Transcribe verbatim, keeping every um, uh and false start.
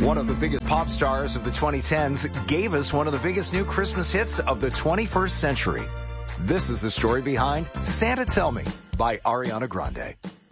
One of the biggest pop stars of the twenty tens gave us one of the biggest new Christmas hits of the twenty-first century. This is the story behind Santa Tell Me by Ariana Grande.